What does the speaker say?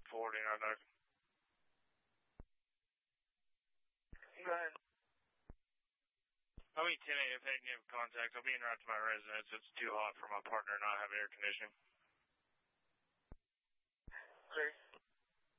forwarding on that. Go ahead. I'll be 10 a.m. negative contact. I'll be en route to my residence. It's too hot for my partner not have air conditioning. Clear.